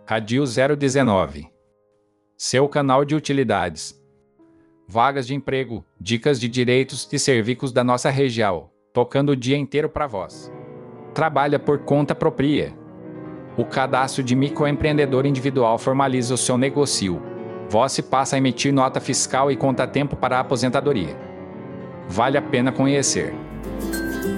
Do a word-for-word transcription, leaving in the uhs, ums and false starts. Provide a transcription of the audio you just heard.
Radio zero dezenove. Seu canal de utilidades. Vagas de emprego, dicas de direitos e serviços da nossa região, tocando o dia inteiro para vós. Trabalha por conta própria. O cadastro de microempreendedor individual formaliza o seu negócio. Você passa a emitir nota fiscal e conta tempo para a aposentadoria. Vale a pena conhecer.